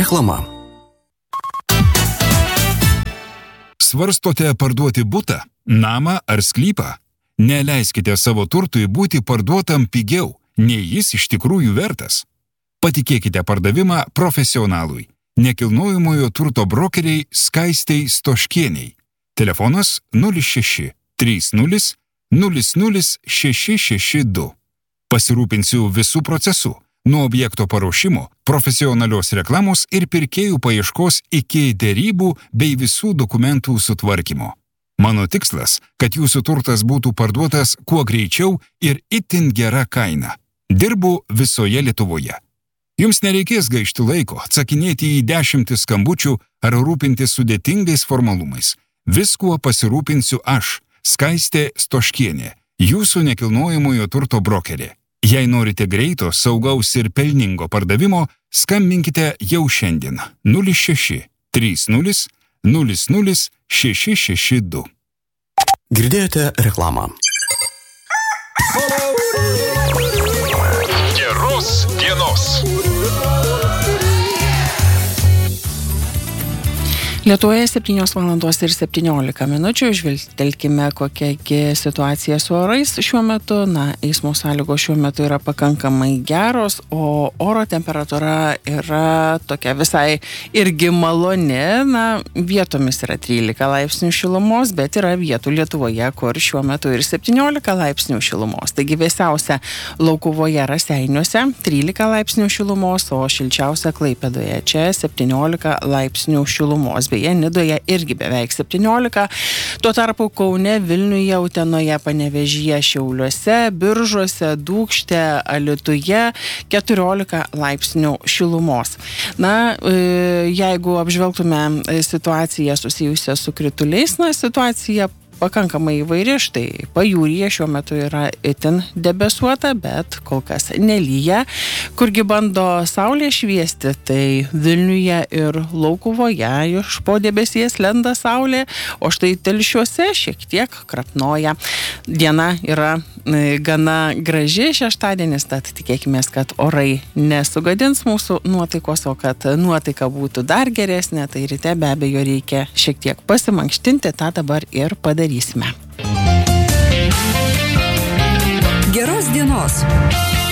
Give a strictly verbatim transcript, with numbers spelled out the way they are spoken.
Reklama. Svarstote parduoti butą, namą ar sklypą? Neleiskite savo turtui būti parduotam pigiau, nei jis iš tikrųjų vertas. Patikėkite pardavimą profesionalui, nekilnojamojo turto brokeriai Skaistei Stoškieniai. Telefonas nulis šeši trys nulis nulis nulis šeši šeši du. Pasirūpinsiu visų procesų, nuo objekto paruošimo, profesionalios reklamos ir pirkėjų paieškos iki derybų bei visų dokumentų sutvarkymo. Mano tikslas, kad jūsų turtas būtų parduotas kuo greičiau ir itin gera kaina. Dirbu visoje Lietuvoje. Jums nereikės gaišti laiko, atsakinėti į dešimtis skambučių ar rūpintis sudėtingais formalumais. Viskuo pasirūpinsiu aš, Skaistė Stoškienė, jūsų nekilnojamojo turto brokerė. Jei norite greito, saugaus ir pelningo pardavimo, skambinkite jau šiandien nulis šeši trys nulis nulis nulis šeši šeši du. Girdėjote reklamą. Geros dienos. Lietuvoje septynios valandos ir septyniolika minučių. Žvilgtelkime, kokia situacija su orais šiuo metu. Na, eismo sąlygos šiuo metu yra pakankamai geros, o oro temperatūra yra tokia visai irgi maloni. Na, vietomis yra trylika laipsnių šilumos, bet yra vietų Lietuvoje, kur šiuo metu ir septyniolika laipsnių šilumos. Taigi vėsiausia Laukuvoje Raseiniuose trylika laipsnių šilumos, o šilčiausia Klaipėdoje čia septyniolika laipsnių šilumos. Beje, Nidoje irgi beveik septyniolika. Tuo tarpu Kaune, Vilniuje, Utenoje, Panevėžyje, Šiauliuose, Biržuose, Dūkšte, Alytuje keturiolika laipsnių šilumos. Na, jeigu apžvelgtume situaciją susijusią su krituliais, na, situacija pakankamai įvairi. Štai pajūryje šiuo metu yra itin debesuota, bet kol kas nelyja. Kurgi bando saulė šviesti, tai Vilniuje ir Laukuvoje iš po debesies lenda saulė, o štai Telšiuose šiek tiek krapnoja. Diena yra gana graži šeštadienis, tad tikėkime, kad orai nesugadins mūsų nuotaikos, o kad nuotaika būtų dar geresnė, tai ryte be abejo reikia šiek tiek pasimankštinti, tą dabar ir padarysime. Geros dienos.